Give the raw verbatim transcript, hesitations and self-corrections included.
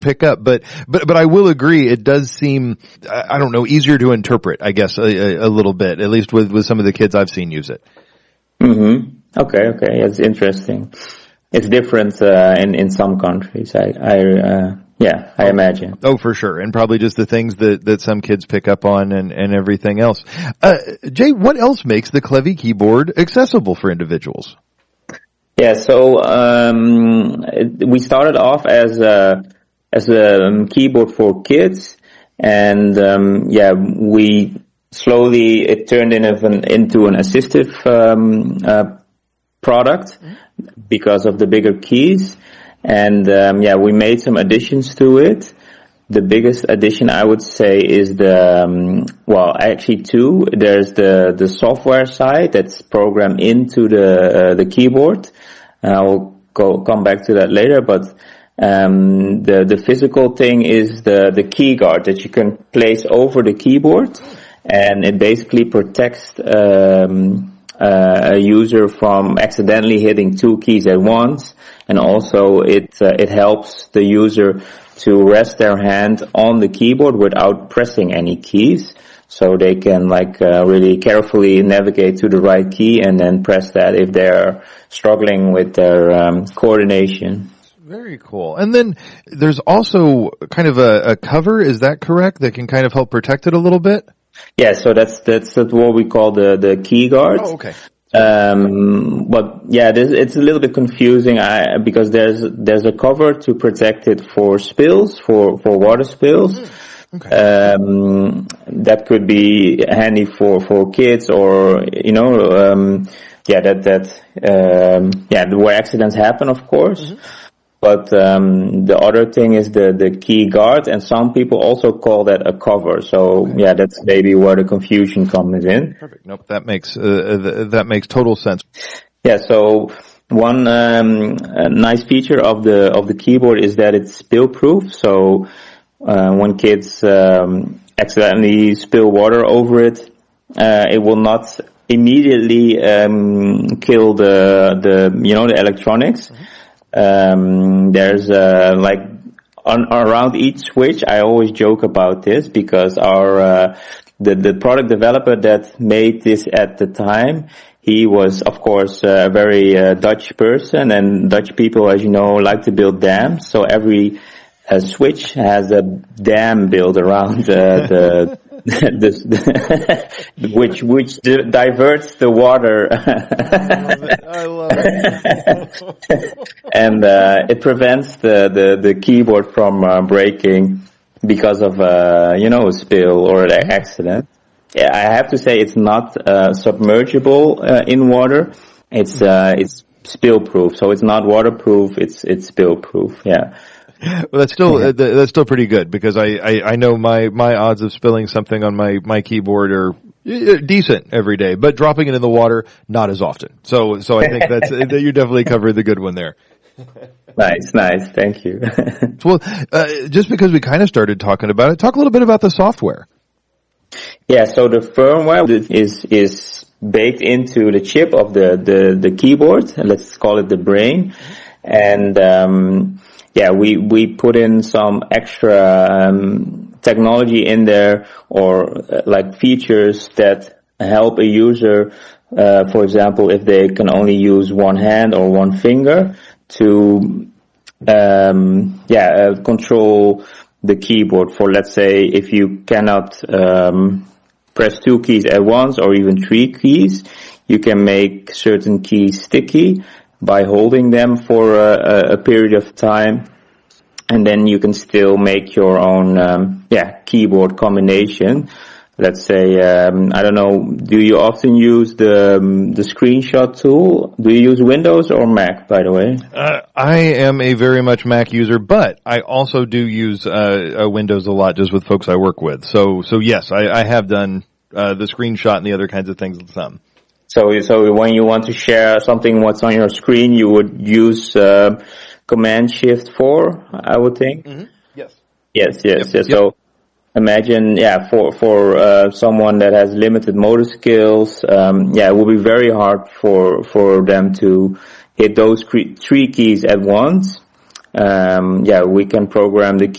pick up. But, but, but I will agree, it does seem, I don't know, easier to interpret, I guess, a, a little bit, at least with, with some of the kids I've seen use it. Mm-hmm. Okay, okay, it's interesting. It's different, uh, in, in some countries, I, I, uh, yeah, I imagine. Oh, for sure. And probably just the things that, that some kids pick up on and, and everything else. Uh, Jay, what else makes the Clevy keyboard accessible for individuals? Yeah, so, um, it, we started off as a, as a um, keyboard for kids, and, um, yeah, we slowly, it turned in an, into an assistive, um, uh, product because of the bigger keys. And, um, yeah, we made some additions to it. The biggest addition, I would say, is the, um, well, actually two. There's the, the software side that's programmed into the, uh, the keyboard. And I will go, come back to that later, but, um, the, the physical thing is the, the key guard that you can place over the keyboard. And it basically protects, um, uh, a user from accidentally hitting two keys at once. And also it, uh, it helps the user to rest their hand on the keyboard without pressing any keys. So they can like, uh, really carefully navigate to the right key and then press that if they're struggling with their, um, coordination. Very cool. And then there's also kind of a, a cover, is that correct? That can kind of help protect it a little bit? Yeah, so that's, that's what we call the, the key guard. Oh, okay. Um, but yeah, this, it's a little bit confusing, I, because there's, there's a cover to protect it for spills, for, for water spills. Okay. Um, that could be handy for, for kids or, you know, um, yeah, that, that, um, yeah, where accidents happen, of course. Mm-hmm. But, um, the other thing is the, the key guard, and some people also call that a cover. So, okay. Yeah, that's maybe where the confusion comes in. Perfect. Nope, that makes, uh, that makes total sense. Yeah, so one, um, a nice feature of the, of the keyboard is that it's spill-proof. So, uh, when kids, um, accidentally spill water over it, uh, it will not immediately, um, kill the, the, you know, the electronics. Mm-hmm. Um, there's, uh, like, on, around each switch, I always joke about this because our, uh, the, the product developer that made this at the time, he was, of course, a very, uh, Dutch person, and Dutch people, as you know, like to build dams. So every, uh, switch has a dam built around, uh, the, this, which, which di- diverts the water. I love it. I love it. And, uh, it prevents the, the, the keyboard from, uh, breaking because of, uh, you know, a spill or an accident. Yeah, I have to say it's not, uh, submergible, uh, in water. It's, uh, it's spill proof. So it's not waterproof. It's, it's spill proof. Yeah. Well, that's still uh, that's still pretty good because I, I I know my my odds of spilling something on my my keyboard are decent every day, but dropping it in the water not as often. So so I think that's you definitely covered the good one there. Nice, nice, thank you. Well, uh, just because we kind of started talking about it, talk a little bit about the software. Yeah, so the firmware is is baked into the chip of the the the keyboard. Let's call it the brain, and um yeah, we, we put in some extra, um, technology in there or uh, like features that help a user, uh, for example, if they can only use one hand or one finger to, um, yeah, uh, control the keyboard for, let's say, if you cannot, um, press two keys at once or even three keys, you can make certain keys sticky by holding them for a, a period of time, and then you can still make your own, um, yeah, keyboard combination. Let's say, um, I don't know, do you often use the um, the screenshot tool? Do you use Windows or Mac, by the way? Uh, I am a very much Mac user, but I also do use uh, uh Windows a lot just with folks I work with. So, so yes, I, I have done uh the screenshot and the other kinds of things with some. So, so when you want to share something what's on your screen, you would use uh, Command Shift four, I would think. Mm-hmm. Yes. Yes, yes, yep. yes. Yep. So imagine, yeah, for for uh, someone that has limited motor skills, um, yeah, it will be very hard for for them to hit those three keys at once. um, yeah, we can program the